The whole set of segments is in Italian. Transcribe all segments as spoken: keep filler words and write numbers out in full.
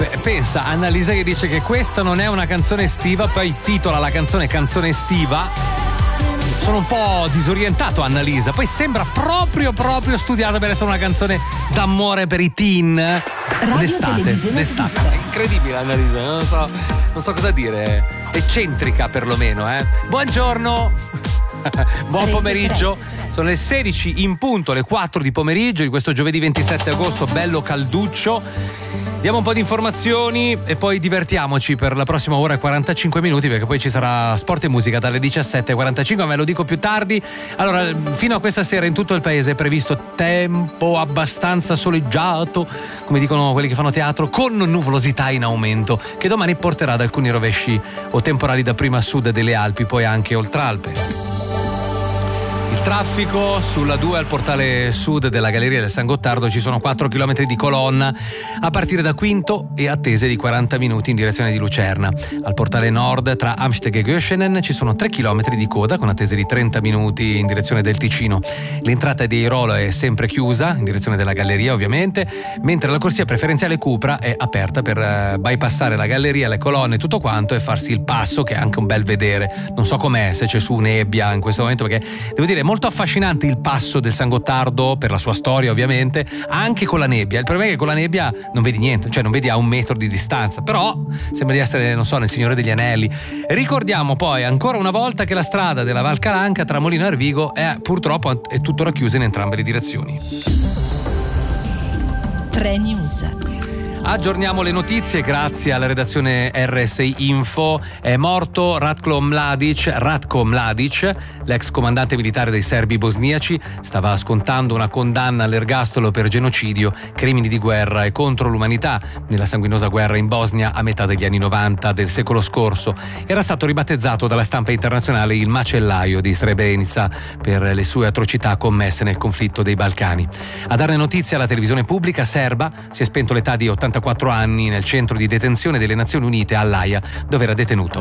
P- pensa Annalisa che dice che questa non è una canzone estiva, poi titola la canzone Canzone estiva. Sono un po' disorientato, Annalisa. Poi sembra proprio proprio studiata per essere una canzone d'amore per i teen d'estate, d'estate. Incredibile, Annalisa, non so, non so cosa dire. Eccentrica perlomeno, eh. Buongiorno. Buon pomeriggio. Sono le sedici in punto, le quattro di pomeriggio di questo giovedì ventisette agosto, bello calduccio. Diamo un po' di informazioni e poi divertiamoci per la prossima ora e quarantacinque minuti, perché poi ci sarà sport e musica dalle diciassette e quarantacinque, ma ve lo dico più tardi. Allora, fino a questa sera in tutto il paese è previsto tempo abbastanza soleggiato, come dicono quelli che fanno teatro, con nuvolosità in aumento, che domani porterà ad alcuni rovesci o temporali dapprima a sud delle Alpi, poi anche oltralpe. Il traffico sulla due al portale sud della Galleria del San Gottardo, ci sono quattro chilometri di colonna a partire da Quinto e attese di quaranta minuti in direzione di Lucerna. Al portale nord tra Amsteg e Göschenen ci sono tre chilometri di coda con attese di trenta minuti in direzione del Ticino. L'entrata di Airolo è sempre chiusa in direzione della Galleria ovviamente, mentre la corsia preferenziale Cupra è aperta per bypassare la Galleria, le colonne e tutto quanto e farsi il passo, che è anche un bel vedere. Non so com'è, se c'è su nebbia in questo momento, perché devo dire è molto affascinante il passo del San Gottardo per la sua storia ovviamente, anche con la nebbia. Il problema è che con la nebbia non vedi niente, cioè non vedi a un metro di distanza, però sembra di essere, non so, nel Signore degli Anelli. Ricordiamo poi ancora una volta che la strada della Val Calanca tra Molino e Arvigo è purtroppo è tuttora chiusa in entrambe le direzioni. tre News. Aggiorniamo le notizie grazie alla redazione R S I Info. È morto Ratko Mladic, Ratko Mladic, l'ex comandante militare dei serbi bosniaci. Stava scontando una condanna all'ergastolo per genocidio, crimini di guerra e contro l'umanità nella sanguinosa guerra in Bosnia a metà degli anni novanta del secolo scorso. Era stato ribattezzato dalla stampa internazionale il macellaio di Srebrenica per le sue atrocità commesse nel conflitto dei Balcani. A darne notizia alla televisione pubblica serba si è spento all'età di ottantaquattro anni nel centro di detenzione delle Nazioni Unite all'Aia, dove era detenuto.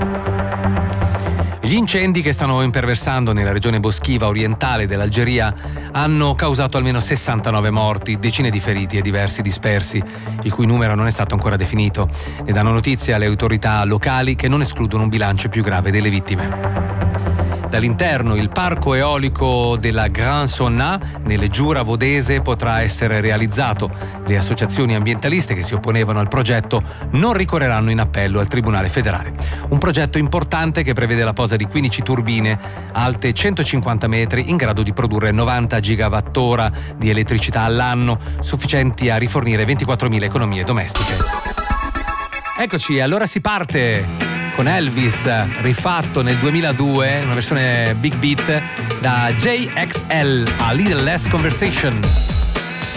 Gli incendi che stanno imperversando nella regione boschiva orientale dell'Algeria hanno causato almeno sessantanove morti, decine di feriti e diversi dispersi, il cui numero non è stato ancora definito. Ne danno notizia le autorità locali, che non escludono un bilancio più grave delle vittime. Dall'interno il parco eolico della Gran Sonna nelle Giura Vodese potrà essere realizzato. Le associazioni ambientaliste che si opponevano al progetto non ricorreranno in appello al Tribunale federale. Un progetto importante che prevede la posa di quindici turbine alte centocinquanta metri in grado di produrre novanta gigawattora di elettricità all'anno, sufficienti a rifornire ventiquattromila economie domestiche. Eccoci, allora si parte con Elvis, rifatto nel duemiladue, una versione big beat da J X L, A Little Less Conversation.